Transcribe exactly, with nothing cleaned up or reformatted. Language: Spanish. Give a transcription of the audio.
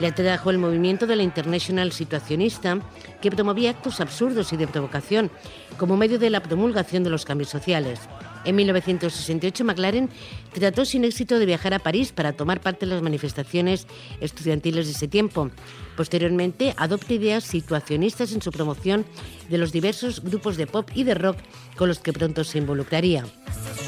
Le atrajo el movimiento de la International Situacionista, que promovía actos absurdos y de provocación como medio de la promulgación de los cambios sociales. En mil novecientos sesenta y ocho, McLaren trató sin éxito de viajar a París para tomar parte en las manifestaciones estudiantiles de ese tiempo. Posteriormente, adopta ideas situacionistas en su promoción de los diversos grupos de pop y de rock con los que pronto se involucraría.